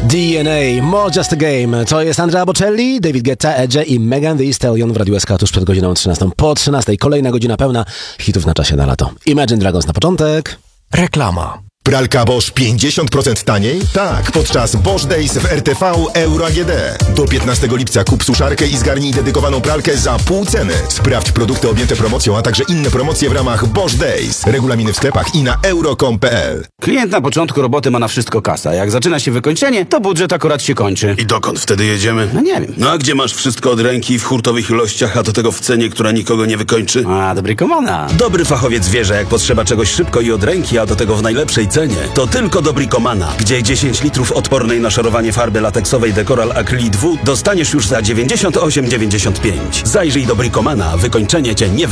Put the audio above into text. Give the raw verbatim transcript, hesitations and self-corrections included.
D N A, More Just a Game. To jest Andrea Bocelli, David Guetta, Edge i Megan Thee Stallion w Radiu S K tuż przed godziną trzynastą. Po trzynastej kolejna godzina pełna hitów na czasie na lato. Imagine Dragons na początek. Reklama. Pralka Bosch pięćdziesiąt procent taniej? Tak, podczas Bosch Days w R T V Euro A G D. Do piętnastego lipca kup suszarkę i zgarnij dedykowaną pralkę za pół ceny. Sprawdź produkty objęte promocją, a także inne promocje w ramach Bosch Days. Regulaminy w sklepach i na euro kropka com kropka p l. Klient na początku roboty ma na wszystko kasa. Jak zaczyna się wykończenie, to budżet akurat się kończy. I dokąd wtedy jedziemy? No nie wiem. No a gdzie masz wszystko od ręki w hurtowych ilościach, a do tego w cenie, która nikogo nie wykończy? A, dobry komana. Dobry fachowiec wie, że jak potrzeba czegoś szybko i od ręki, a do tego w najlepszej cenie, to tylko do Bricomana, gdzie dziesięć litrów odpornej na szorowanie farby lateksowej Decoral Acrylic dwa dostaniesz już za dziewięćdziesiąt osiem dziewięćdziesiąt pięć. Zajrzyj do Bricomana, wykończenie cię nie